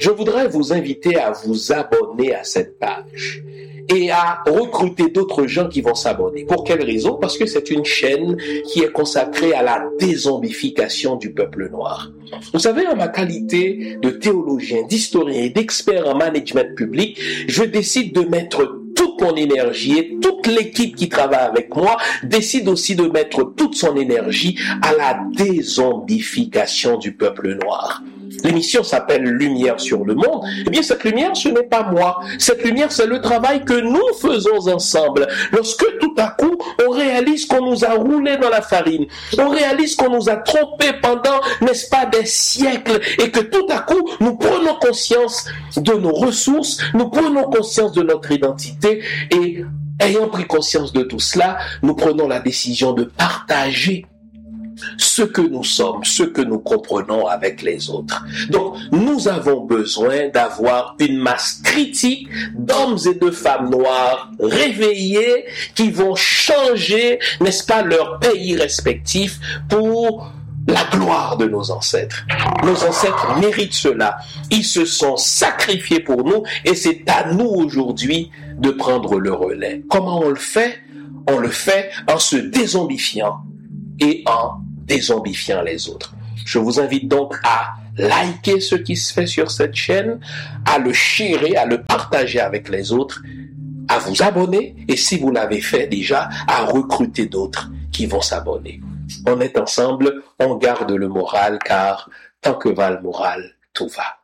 je voudrais vous inviter à vous abonner à cette page et à recruter d'autres gens qui vont s'abonner. Pour quelle raison? Parce que c'est une chaîne qui est consacrée à la dézombification du peuple noir. Vous savez, en ma qualité de théologien, d'historien et d'expert en management public, je décide de mettre toute mon énergie et toute l'équipe qui travaille avec moi décide aussi de mettre toute son énergie à la dézombification du peuple noir. L'émission s'appelle Lumière sur le monde. Eh bien, cette lumière, ce n'est pas moi. Cette lumière, c'est le travail que nous faisons ensemble. Lorsque tout à coup, on réalise qu'on nous a roulé dans la farine, on réalise qu'on nous a trompés pendant, n'est-ce pas, des siècles, et que tout à coup, nous prenons conscience de nos ressources, nous prenons conscience de notre identité, et ayant pris conscience de tout cela, nous prenons la décision de partager ce que nous sommes, ce que nous comprenons avec les autres. Donc, nous avons besoin d'avoir une masse critique d'hommes et de femmes noirs réveillés qui vont changer, n'est-ce pas, leur pays respectif pour la gloire de nos ancêtres. Nos ancêtres méritent cela. Ils se sont sacrifiés pour nous et c'est à nous aujourd'hui de prendre le relais. Comment on le fait? On le fait en se dézombifiant et en dézombifiant les autres. Je vous invite donc à liker ce qui se fait sur cette chaîne, à le sharer, à le partager avec les autres, à vous abonner et si vous l'avez fait déjà, à recruter d'autres qui vont s'abonner. On est ensemble, on garde le moral car tant que va le moral, tout va.